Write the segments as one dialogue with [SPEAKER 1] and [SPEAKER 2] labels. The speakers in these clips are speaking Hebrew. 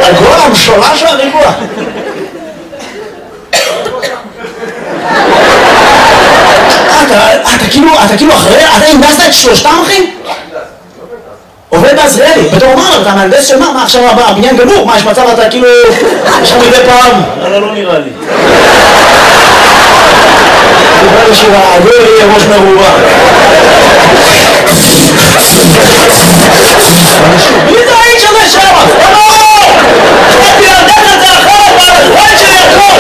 [SPEAKER 1] הגול המשולש של הריבוע. אתה כאילו אחרי, אתה הנדסת את שלושתם אחי? עובד בעזריאלי, בתור אומר, אתה מהנדס של מה עכשיו הבניין גמור, מה יש מצב אתה כאילו, יש לך מדי פעם? לא נראה לי. דיבר לי שהעגול יהיה ראש מרובה. מי זה האיש הזה שם? לא! חייתי להנדס את זה אחרת, והזמן שלי הכל!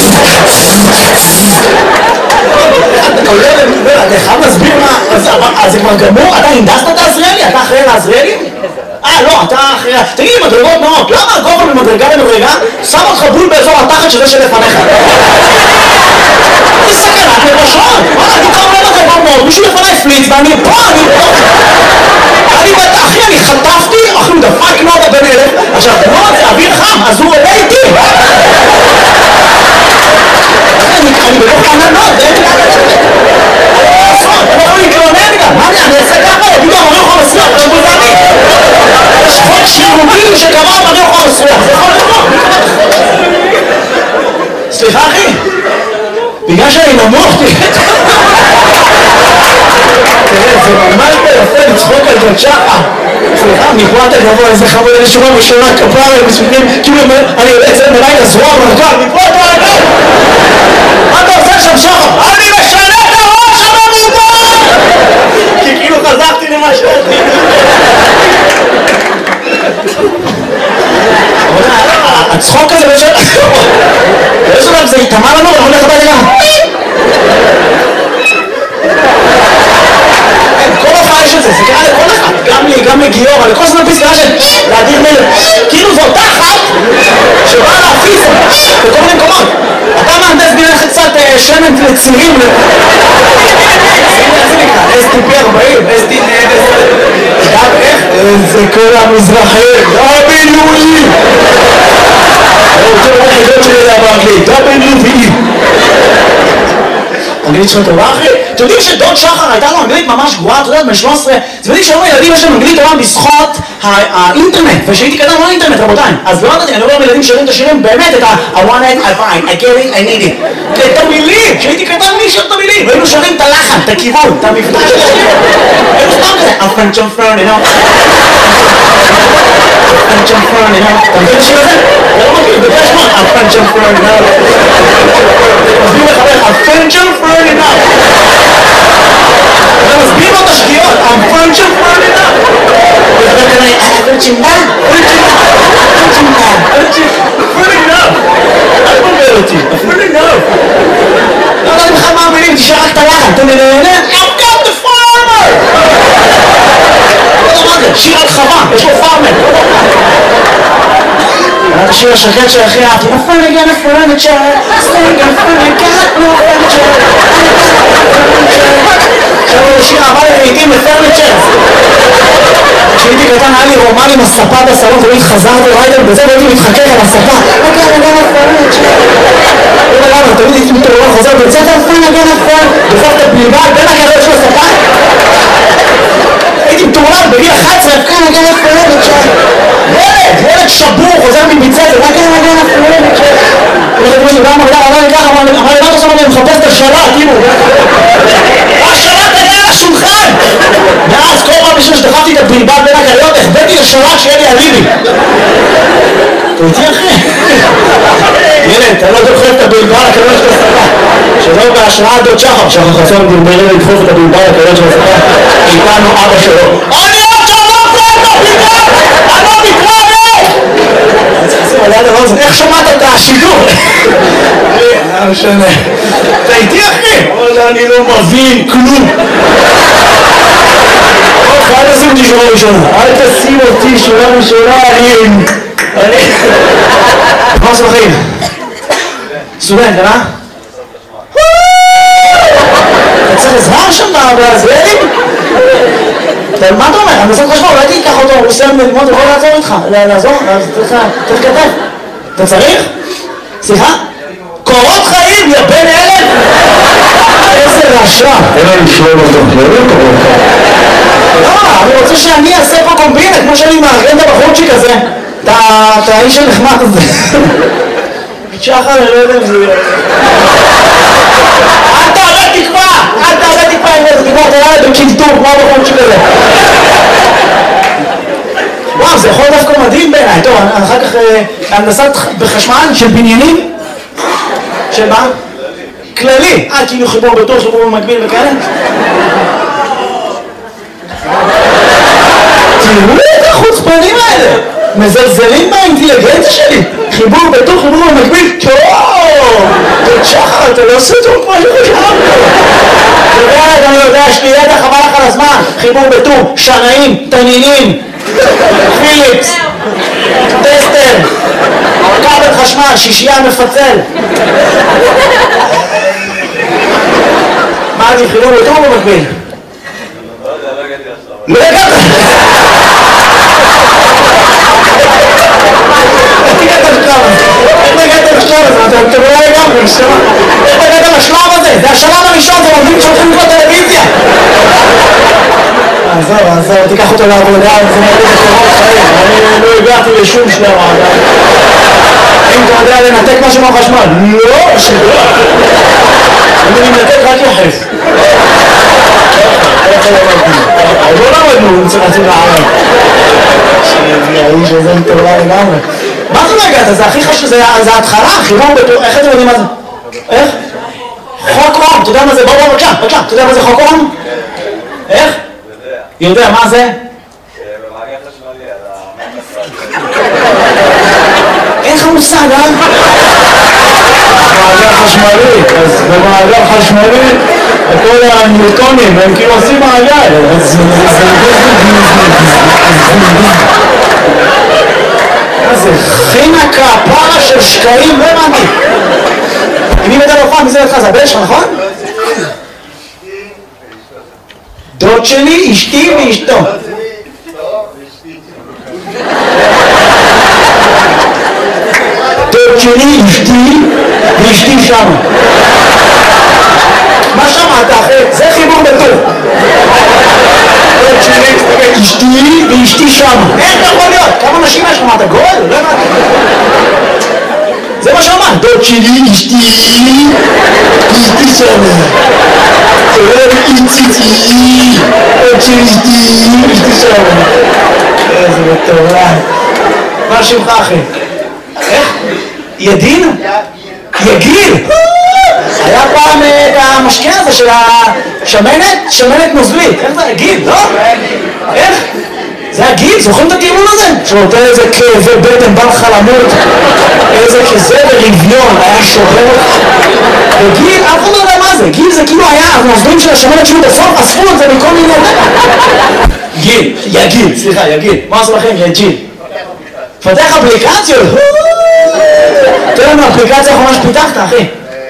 [SPEAKER 1] אתה חייב להסביר מה, אז זה כבר גמור? אתה הנדסת את העזריאלי? אתה אחראי לעזריאלי? לא, אתה אחראי... תגיד לי, מדרגות נאות, למה הגובה ממדרגה למדרגה שם אותך בול באזור התחת שזה שלפניך? זה סכנת נפשות! וואלה, אני קרוב למדרגות נאות, מישהו לפניי פליץ ואני פה, אחי, אני חטפתי, אחי, הוא דפק נאות הבן אלף, עכשיו, נאות זה אוויר חם, אז הוא עולה איתי! אני בתוך עננות, זה אין לי אני יכול להתלונן גם, מה אני אעשה ככה? יגידו, המראה יכול מסריח, עכשיו זה אני יש חוק שירוגים שקבע המראה יכול מסריח, זה יכול לבוא סליחה אחי בגלל שאני נמוך תראה, זה ממש יפה לצחוק על ג'ון שחר סליחה, מפה אתה גבוה, איזה חמוד, איזה שורה בשורה כפרה, מספיקים, כאילו אני יוצא את זה בלילה זרוע מרגל, מפה אתה רגל מה אתה עושה שם שחר? אני משנה את הראש שם מפה! כי כאילו חזרתי למה שאתי הצחוק הזה באיזשהו לב זה יתאמה לנו, אני הולך הביתה כל הופעה יש את זה, זה קרה לכל אחד, גם לי, גם לגיור, לכל זמן פסקה של להדיר מלך כאילו זו אותה אחת שבאה להפיס בכל מיני מקומות אתה מהנדס בינך קצת שמן לצירים איזה נקרא, STP 40, STP גם איך? איזה כל המזרחי, WE אני רוצה לראות חידות שלי זה באנגלית, WE אנגלית שלו טובה אחי? אתם יודעים שדוד שחר הייתה לו אנגלית ממש גרועה, אתה יודעת, בן 13 אתם יודעים שהיום הילדים יש להם אנגלית טובה בזכות האינטרנט ושהייתי קטן לא האינטרנט רבותיי אז לא יודעתי, אני לא רואה ילדים שרים את השירים באמת את I want it, I find, I get it, I need it את המילים, שהייתי קטן מי שר את המילים והיינו שרים את הלחן, את הכיוון, את המבטא של השיר היינו סתם כזה French and Fern, you know French and Fern, you know אתה מבין את השיר הזה? אתה לא מכיר, זה פרש מאוד French and Fern, you know מסביר לך French and Fern, you know אתה מסביר לו את השגיאות French and Fern, you know פרצ'ינדה, אל תבלבל אותי, אפילו לא לא יודעת בכלל מה המילים, תשאר רק את הלחן I've got the farmer לא יודע מה זה, שיר על חווה, יש לו פארמר את השיר השקט שהכי אהבתי I'm finally gonna furniture עכשיו הוא שיר אהבה לעיתים לפרניצ'ר כשהייתי קטן היה לי רומן עם הספה בסלון תמיד חזרתי ריידר בזה והייתי מתחכך על הספה תמיד הייתי מתעורר חוזר בית ספר דופק את הבלבל בין הגדות של הספה הייתי מתעורר בגיל 11 ילד שבור חוזר מביצה זה אמר לי מה אתה עושה אני מחפש את השלט השלט היה על השולחן ואז כל פעם בשביל שדחפתי את הבלבל בין הגדות החבאתי לשלט שיהיה לי אליבי אתה איתי אחי? ילד, אתה לא דוחף את הבלבל הכדור של הספה שלא בהשראת דוד שחר שחר חסון דלברי לדחוף את הבלבל הכדור של הספה איתנו אבא שלו אני עוד שמעת את הבלבל! אני לא מתראה! אני צריך לשים על יד הרוזן, איך שמעת את השידור? לא משנה אתה איתי אחי? אני לא מבין כלום אל תשים אותי שורה ראשונה אל תשים אותי שורה ראשונה אני מה עושה בחיים? סטודנט, אתה צריך עזרה שם בעזריאלים? מה אתה אומר? אני בסוף חשבו, אולי תיקח אותו, הוא סיים ללמוד, הוא יכול לעזור איתך לעזור? צריך כתב אתה צריך? סליחה? קורות חיים, יא בן אלף? איזה רשע אין לי לשלול אותו, לא, אני רוצה שאני אעשה פה קומבינה כמו שאני מארגן את הבחורצ'יק הזה את אתה האיש הנחמד הזה. שחר, אני לא יודע אם זה יהיה. אל תעלה תקווה! אל תעלה תקווה עם איזה תקווה, תעלה בקינטור, כמו הבחור שכזה. וואו, זה יכול דווקא מדהים בעיניי. טוב, אחר כך הנדסת בחשמל של בניינים. של מה? כללי. כאילו חיבור בטוח, חיבור במקביל וכאלה. תראו את החוצפנים האלה. מזלזלים באינטליגנציה שלי. חיבור בטוח, חיבור במקביל. טוב, שחר, אתה לא עושה טוב כמו שחשבנו. אני יודע, יש לי ידע חבל לך על הזמן. חיבור בטור, שנאים, תנינים, פיליפס, טסטר, כבל חשמל, שישייה מפצל. מה אני, חיבור בטור במקביל? לא הגעת. איך הגעת לשלב הזה? אתם לא לגמרי, איך הגעת לשלב הזה? זה השלב הראשון, זה עובדים שהולכים לקרוא טלוויזיה. עזוב, תיקח אותו לעבודה, זה מראה בקורות חיים. אני לא הגעתי לשום שלב. אם אתה יודע לנתק משהו מהחשמל, לא, שגרה. אני מנתק רק יחס. לא למדנו, צריך להציב לערב. האיש הזה מטורלה לגמרי. מה זה לא הגעת? זה הכי חשוב, זה ההתחלה, חיבור בטור, איך אתם יודעים מה זה? איך? חוק אום, אתה יודע מה זה? בוא, בבקשה, אתה יודע מה זה חוק אום? איך? יודע, מה זה?
[SPEAKER 2] במעגל חשמלי, על
[SPEAKER 1] אין לך מושג, אה?
[SPEAKER 3] במעגל חשמלי, אז במעגל חשמלי כל הניוטונים הם כאילו עושים מעגל.
[SPEAKER 1] זה חינקה, פרה של שקעים, לא הבנתי. אם היא מדבר פעם, מי זה לך? זה הבן שלך, נכון? דוד שלי, אשתי ואשתו. דוד שלי, אשתי ואשתי שם. מה שמעת אחי? זה חיבור בטור. דוד שלי, אשתי ואשתי שם. איך אתה יכול להיות? כמה נשים יש לך? מה אתה גול? לא הבנתי. זה מה שאמרת. דוד שלי, אשתי ואשתי שם. איציצי, עוד שלישתי, אשתי שם. איזה מטורף. מה שמך אחי? איך? ידין? יגיל? היה פעם את המשקה הזה של השמנת? שמנת נוזלית. איך זה? יגיל, לא? איך? זה הגיל, זוכרים את הטיעון הזה? שנותן איזה כאבי בטן, בא לך למות, איזה כזה ברביון, היה שובר. וגיל, אף אחד לא יודע מה זה, גיל זה כאילו היה, הנוזלים של השמנת שהיו בסוף, אספו את זה מכל מיני... גיל, יגיל, סליחה, יגיל, מה עשו לכם? יגיל. פתח אפליקציות? תראה לנו אפליקציה האחרונה שפיתחת, אחי.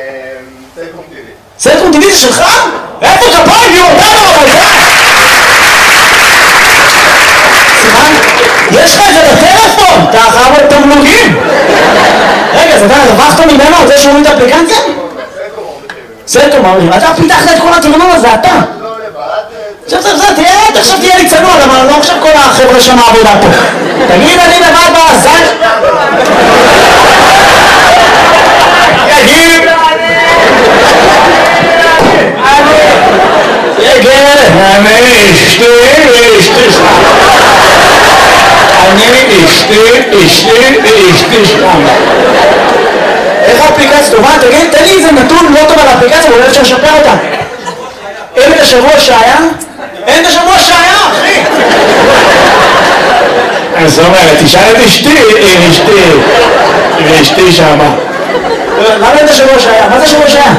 [SPEAKER 1] סלקום טיבי זה שלך? איפה כפיים? היא אותנו, אבל זה! יש לך את זה בטלפון, אתה חייב את תמלוגים. רגע, אז אתה רווחת ממנו על זה שהוא את האפליקציה? סלקום אומרים, אתה פיתחת את כל התרנון הזה, אתה. עכשיו תהיה לי צנוע, למה לא עכשיו כל החבר'ה שם העבודה פה. תגיד, אני לבד בעזל. יגיד.
[SPEAKER 3] אני אשתי שם.
[SPEAKER 1] איך האפליקציה טובה? תגיד, תן לי איזה נתון לא טוב על האפליקציה, ואולי אפשר לשפר אותה. אין את השבוע שהיה? אין את השבוע שהיה, אחי!
[SPEAKER 3] זאת אומרת, תשאל את אשתי שמה.
[SPEAKER 1] למה אין את השבוע שהיה? מה זה השבוע שהיה?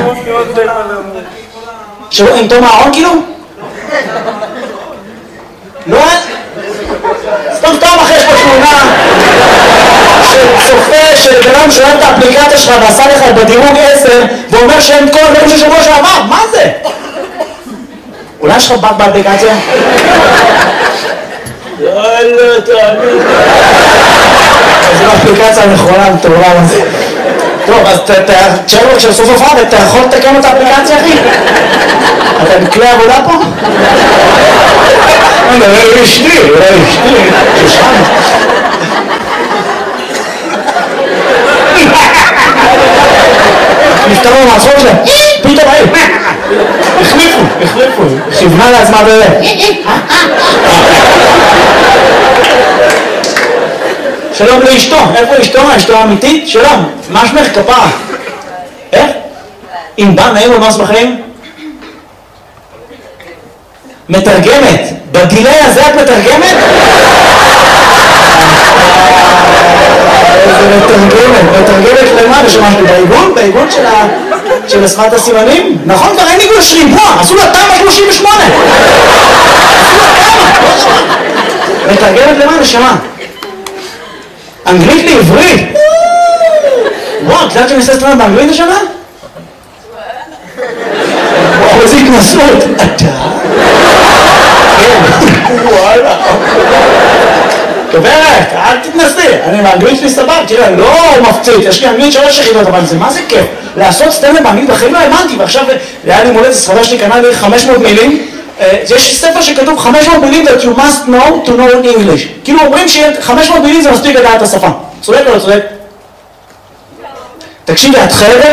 [SPEAKER 1] שבוע עם תום הארון כאילו? לא? סתם אחרי יש פה תמונה של צופה שבן שואל את האפליקציה שלך ועשה לך בדירוג 10 ואומר שאין כל הדברים של שבוע שעבר, מה זה? אולי יש לך בת באפליקציה? יאללה, תאמין. זו האפליקציה הנכונה, מטורלל הזה. טוב, אז תשאר לו כשסוף הופעה ואתה יכול לתקן את האפליקציה, אחי? אתה מכלי עבודה פה?
[SPEAKER 3] אולי אשתי.
[SPEAKER 1] קראו מהצחוק שלהם, פתאום החליפו, כיוונה לעצמה שלום לאשתו, איפה אשתו? אשתו האמיתית? שלום, מה שמך כפרה? איך? אם בא נעים ומס בחיים? מתרגמת, בגילי הזה את מתרגמת? איזה מתרגמת למה? לשמה שלי בעיגון של שפת הסימנים? נכון, כבר אין עיגון שריבוע, עשו לה תמה 38! מתרגמת למה? לשמה? אנגלית לעברית? וואו, את יודעת שאני עושה סטרנד באנגלית השנה? וואו, איזה התנסות! אתה? כן, וואלה. גברת, אל תתנסי, אני באנגלית שלי סבב, תראה, לא מפציץ, יש לי אנגלית 3 יחידות, אבל זה מה זה כיף? לעשות סטנדאפ באנגלית בחיים לא האמנתי, ועכשיו היה לי מולדת, סחבה שלי קנה לי 500 מילים, יש ספר שכתוב 500 מילים that you must know to know English. כאילו אומרים ש500 מילים זה מספיק לדעת את השפה. צודק או לא צודק? תקשיבי, את חייבת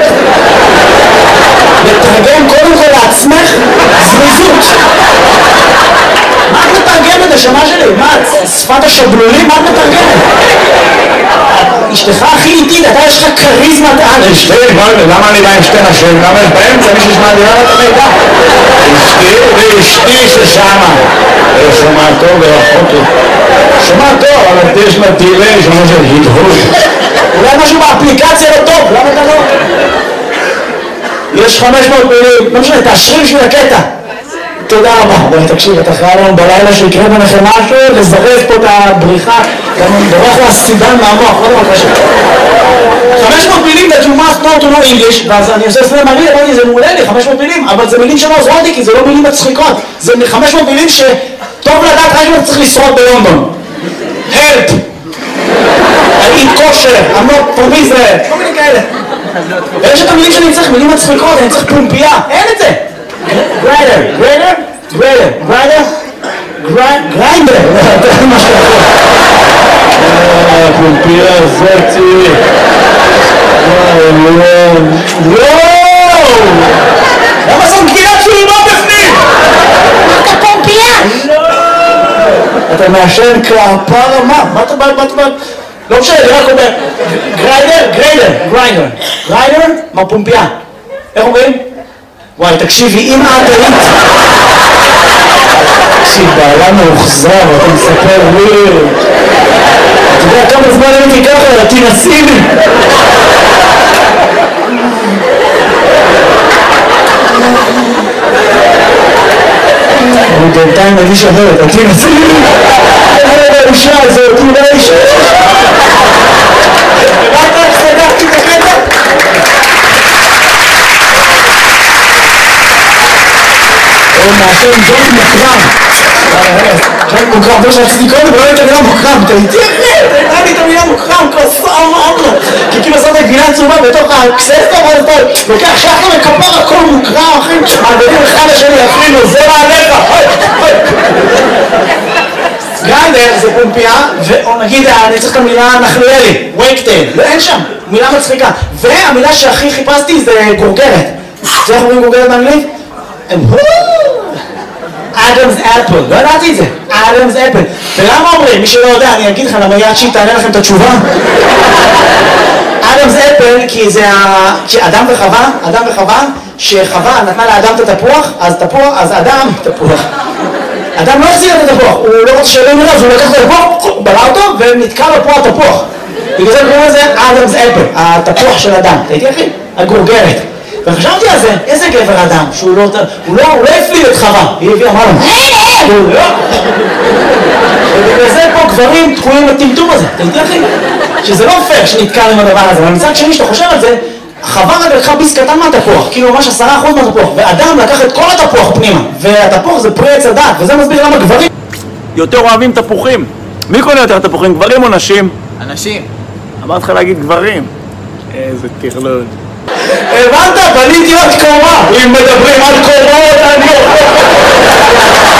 [SPEAKER 1] לתרגם קודם כל לעצמך זריזות. מה את מתרגמת השמה שלי? מה, שפת השבלולים? מה את מתרגמת? אשתך הכי איטית, אתה יש לך קריזמת על.
[SPEAKER 3] אשתי, למה אני בא עם שתי נשים? למה יש באמצע מישהו שמעדירה את המידע? אשתי ששמה. שומע טוב ורחוק לו. שומע טוב, אבל יש לה דילי, שומע של הדהוד.
[SPEAKER 1] אולי משהו באפליקציה לא טוב, למה אתה לא? יש 500 מילים, לא משנה, תאשרי בשביל הקטע. תודה רבה. בואי תקשיב, אתה חייב לנו בלילה שיקרה ביניכם משהו, לזרז פה את הבריחה, גם בורח לה סידן מהמוח, לא דבר קשה. 500 מילים that you must know to know English, ואז אני עושה סלם מעניין, אמרתי, זה מעולה לי, 500 מילים, אבל זה מילים שלא עוזרות לי, כי זה לא מילים מצחיקות. זה 500 מילים שטוב לדעת רק אם צריך לשרוד בלונדון. help! I eat kosher, I'm not from Israel, כל מיני כאלה. ויש את המילים שאני צריך, מילים מצחיקות, אני צריך פומפייה, אין את זה. גריינדר, מה שאתה
[SPEAKER 3] פומפיה זאתי.
[SPEAKER 1] וואו! למה זאת גבינת צהובה בפנים?
[SPEAKER 4] אתה פומפייה!
[SPEAKER 1] אתה מעשן כפרה מה? מה אתה בא? לא משנה, אני רק אומר גריינדר, מה פומפיה? איך אומרים? וואי, תקשיבי, אם את היית... תקשיב, בעלה מאוחזר, אתה מספר לי... אתה יודע כמה זמן הייתי ככה, תנסי לי! אני בינתיים מגיש אחרת, תנסי לי! איזה האישה הזאת, אולי האישה! רק סגרתי את הקטע? מעשן ג'ון מוקרם. ג'ון מוקרם, זה שרציתי קודם, ולא הייתה מילה מוקרם. אתה איתי אחרי, אתה הייתה לי את המילה מוקרם, כוסה אמרה. כי כאילו עשית גבינה צהובה בתוך הקססטה, ואז אתה לוקח שחר וכפר הכל מוקרם, אחים, מעבדים אחד לשני, אפילו, זה מעליך. גריינדר זה פומפייה, או נגיד, אני צריך את המילה נחליאלי, וייקטייל, אין שם, מילה מצחיקה. והמילה שהכי חיפשתי זה גורגרת. זה איך אומרים גורגרת באנגלית? אדמס אפל, לא ידעתי את זה, אדמס אפל. ולמה אומרים? מי שלא יודע, אני אגיד לכם, למה יד שהיא תענה לכם את התשובה. אדמס אפל, כי זה אדם וחווה, שחווה נתנה לאדם את התפוח, אז אדם, תפוח. אדם לא החזיר את התפוח, הוא לא רוצה שלום אליו, אז הוא לקח את התפוח, בלע אותו, ונתקע לו פה התפוח. בגלל זה קוראים לזה אדמס אפל, התפוח של אדם. ראיתי אחי? הגורגרת. וחשבתי על זה, איזה גבר אדם, שהוא לא הפליל את חווה, היא הביאה, אמרה לו, ובגלל זה פה גברים תקועים לטמטום הזה, אתה יודע אחי? שזה לא פייר שנתקע עם הדבר הזה, אבל מצד שני שאתה חושב על זה, חווה רק לקחה ביס קטן מהתפוח, כאילו ממש 10% מהתפוח, ואדם לקח את כל התפוח פנימה, והתפוח זה פרי עץ הדעת, וזה מסביר למה גברים
[SPEAKER 3] יותר אוהבים תפוחים. מי קונה יותר תפוחים, גברים או נשים?
[SPEAKER 5] אנשים.
[SPEAKER 3] אמרת לך להגיד גברים. איזה טרלול.
[SPEAKER 1] הבנת? בניתי עוד קומה. אם מדברים על קומות, אני...